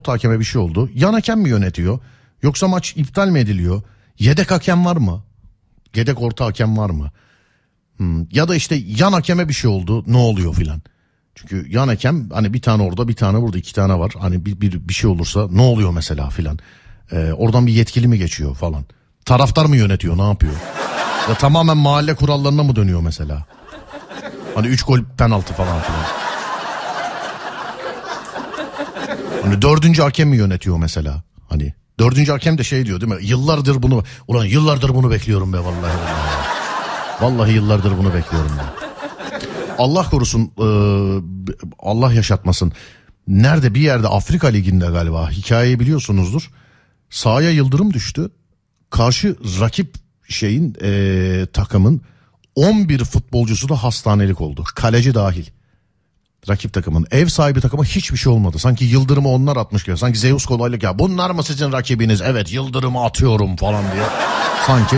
hakeme bir şey oldu. Yan hakem mi yönetiyor? Yoksa maç iptal mi ediliyor? Yedek hakem var mı? Yedek orta hakem var mı? Ya da işte yan hakeme bir şey oldu. Ne oluyor filan? Çünkü yan hakem hani bir tane orada bir tane burada 2 tane var. Hani bir şey olursa ne oluyor mesela filan. Oradan bir yetkili mi geçiyor falan. Taraftar mı yönetiyor, ne yapıyor? Ya tamamen mahalle kurallarına mı dönüyor mesela? Hani 3 gol penaltı falan filan. Hani 4. hakem mi yönetiyor mesela? Hani 4. hakem de şey diyor değil mi? Yıllardır bunu bekliyorum be vallahi. Vallahi yıllardır bunu bekliyorum ben. Allah korusun, Allah yaşatmasın. Nerede, bir yerde Afrika Ligi'nde galiba, hikayeyi biliyorsunuzdur. Sahaya yıldırım düştü. Karşı rakip takımın 11 futbolcusu da hastanelik oldu. Kaleci dahil. Rakip takımın, ev sahibi takıma hiçbir şey olmadı. Sanki yıldırımı onlar atmış gibi. Sanki Zeus kolaylık ya. Bunlar mı sizin rakibiniz? Evet, yıldırımı atıyorum falan diye. Sanki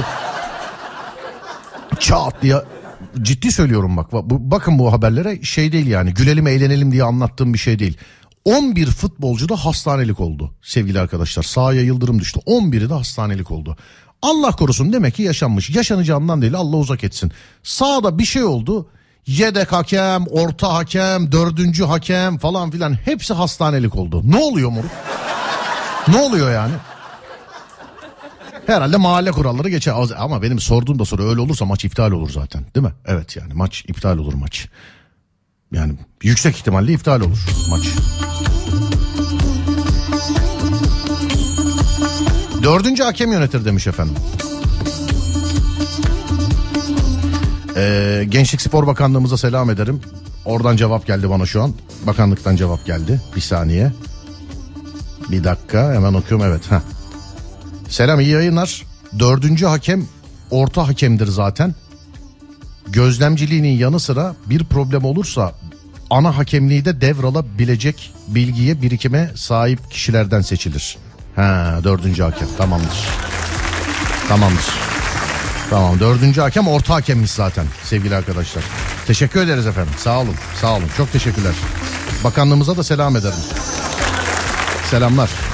çat diye. Ciddi söylüyorum bak. Bakın bu haberlere, şey değil yani. Gülelim eğlenelim diye anlattığım bir şey değil. 11 futbolcu da hastanelik oldu sevgili arkadaşlar. Sahaya yıldırım düştü. 11'i de hastanelik oldu. Allah korusun, demek ki yaşanmış. Yaşanacağından değil, Allah uzak etsin. Sahada bir şey oldu. Yedek hakem, orta hakem, 4. hakem falan filan hepsi hastanelik oldu. Ne oluyor moruk? Ne oluyor yani? Herhalde mahalle kuralları geçer. Ama benim sorduğum da soru, öyle olursa maç iptal olur zaten, değil mi? Evet yani maç iptal olur maç. Yani yüksek ihtimalle iptal olur maç. 4. hakem yönetir demiş efendim. Gençlik Spor Bakanlığımıza selam ederim. Oradan cevap geldi bana şu an. Bakanlıktan cevap geldi. Bir saniye. Bir dakika, hemen okuyorum, evet. Selam, iyi yayınlar. 4. hakem orta hakemdir zaten. Gözlemciliğinin yanı sıra bir problem olursa ana hakemliği de devralabilecek bilgiye, birikime sahip kişilerden seçilir. 4. hakem, tamamdır. Tamam, 4. hakem orta hakemmiş zaten sevgili arkadaşlar. Teşekkür ederiz efendim, sağ olun, çok teşekkürler. Bakanlığımıza da selam ederim. Selamlar.